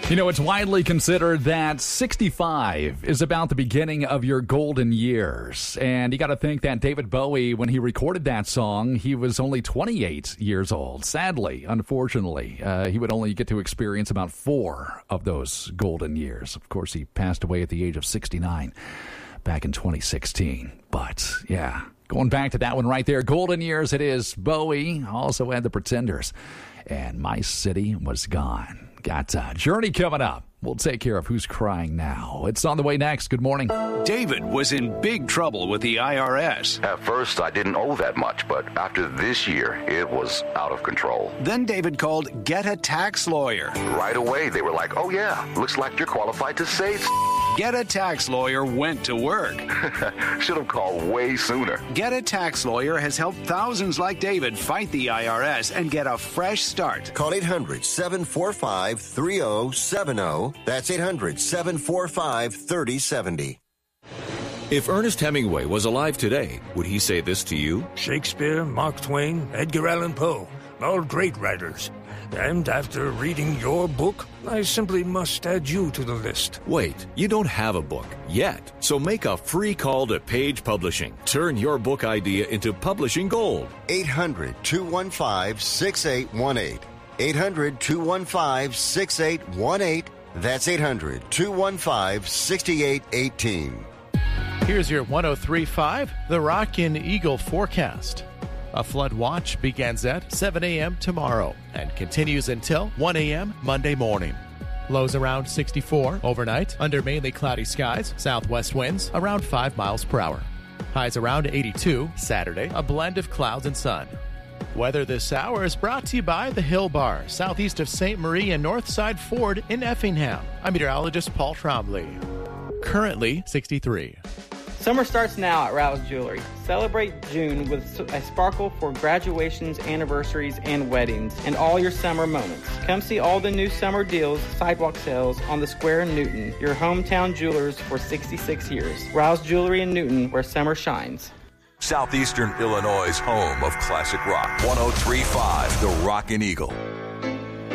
You know, it's widely considered that 65 is about the beginning of your golden years. And you got to think that David Bowie, when he recorded that song, he was only 28 years old. Sadly, unfortunately, he would only get to experience about 4 of those golden years. Of course, he passed away at the age of 69 back in 2016. But, yeah, going back to that one right there, golden years it is. Bowie also had the Pretenders. And My City Was Gone. Got Journey coming up. We'll take care of Who's Crying Now. It's on the way next. Good morning. David was in big trouble with the IRS. At first, I didn't owe that much, but after this year, it was out of control. Then David called Get a Tax Lawyer. Right away, they were like, oh yeah, looks like you're qualified to save. Get a Tax Lawyer went to work. Should have called way sooner. Get a Tax Lawyer has helped thousands like David fight the IRS and get a fresh start. Call 800-745-3070. That's 800-745-3070. If Ernest Hemingway was alive today, would he say this to you? Shakespeare, Mark Twain, Edgar Allan Poe, all great writers. And after reading your book, I simply must add you to the list. Wait, you don't have a book yet. So make a free call to Page Publishing. Turn your book idea into publishing gold. 800-215-6818. 800-215-6818. That's 800-215-6818. Here's your 103.5 The Rockin' Eagle forecast. A flood watch begins at 7 a.m. tomorrow and continues until 1 a.m. Monday morning. Lows around 64 overnight under mainly cloudy skies, southwest winds around 5 miles per hour. Highs around 82 Saturday, a blend of clouds and sun. Weather this hour is brought to you by the Hill Bar, southeast of St. Marie and Northside Ford in Effingham. I'm meteorologist Paul Trombley. Currently 63. Summer starts now at Rouse Jewelry. Celebrate June with a sparkle for graduations, anniversaries, and weddings, and all your summer moments. Come see all the new summer deals, sidewalk sales on the Square in Newton, your hometown jewelers for 66 years. Rouse Jewelry in Newton, where summer shines. Southeastern Illinois' home of classic rock. 103.5 The Rockin' Eagle.